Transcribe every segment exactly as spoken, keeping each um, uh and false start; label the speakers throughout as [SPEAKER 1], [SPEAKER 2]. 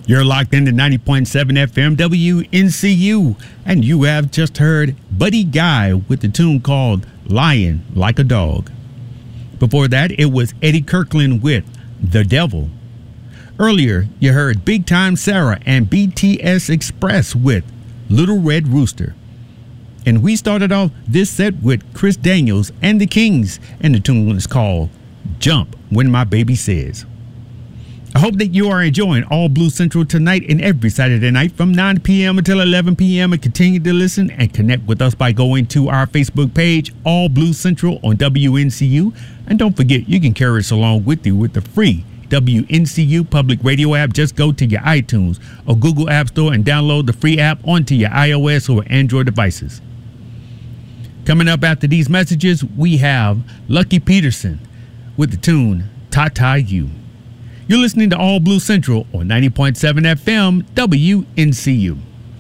[SPEAKER 1] You're locked into ninety point seven F M W N C U, and you have just heard Buddy Guy with the tune called Lying Like a Dog. Before that, it was Eddie Kirkland with The Devil. Earlier, you heard Big Time Sarah and B T S Express with Little Red Rooster. And we started off this set with Chris Daniels and the Kings, and the tune is called Jump When My Baby Says. I hope that you are enjoying All Blues Central tonight and every Saturday night from nine p.m. until eleven p.m. and continue to listen and connect with us by going to our Facebook page, All Blues Central on W N C U. And don't forget, you can carry us along with you with the free W N C U public radio app. Just go to your iTunes or Google App Store and download the free app onto your iOS or Android devices. Coming up after these messages, we have Lucky Peterson with the tune Ta-Ta You. You're listening to All Blues Central on ninety point seven F M W N C U.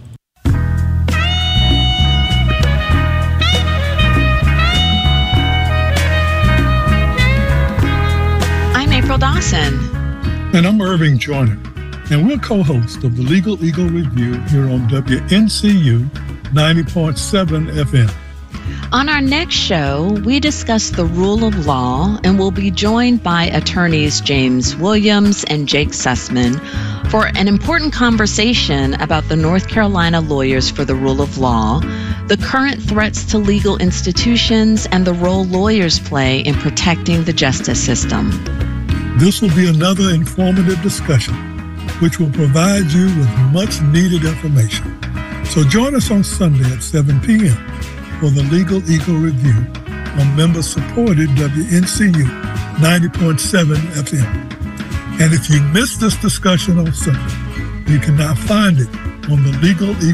[SPEAKER 2] I'm April Dawson.
[SPEAKER 3] And I'm Irving Joyner. And we're co-hosts of the Legal Eagle Review here on W N C U ninety point seven F M.
[SPEAKER 2] On our next show, we discuss the rule of law, and we'll be joined by attorneys James Williams and Jake Sussman for an important conversation about the North Carolina Lawyers for the Rule of Law, the current threats to legal institutions, and the role lawyers play in protecting the justice system.
[SPEAKER 3] This will be another informative discussion, which will provide you with much needed information. So join us on Sunday at seven p.m. for the Legal Eagle Review on member-supported W N C U ninety point seven F M. And if you missed this discussion on Sunday, you can now find it on the Legal Eagle